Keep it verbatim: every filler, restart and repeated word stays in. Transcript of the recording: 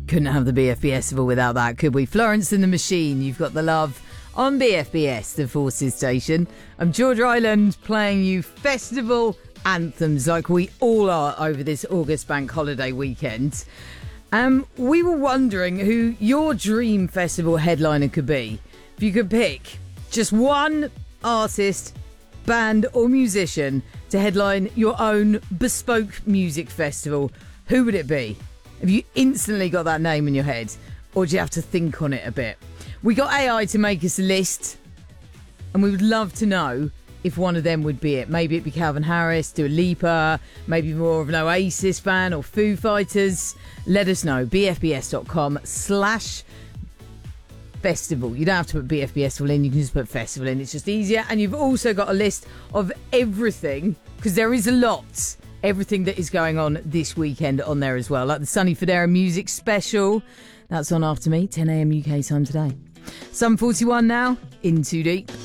Couldn't have the B F B Festival without that, could we? Florence and the Machine, You've Got the Love on B F B S, the Forces Station. I'm George Island playing you festival anthems like we all are over this August bank holiday weekend. Um, we were wondering who your dream festival headliner could be. If you could pick just one artist, band or musician to headline your own bespoke music festival, who would it be? Have you instantly got that name in your head, or do you have to think on it a bit? We got A I to make us a list, and we would love to know if one of them would be it. Maybe it'd be Calvin Harris, Dua Lipa, maybe more of an Oasis fan or Foo Fighters. Let us know. bfbs.com slash festival. You don't have to put B F B Festival in, you can just put festival in. It's just easier. And you've also got a list of everything, because there is a lot. Everything that is going on this weekend on there as well, like the Sonny Fodera Music Special. That's on after me, ten a.m. U K time today. Sun forty-one now, in too deep.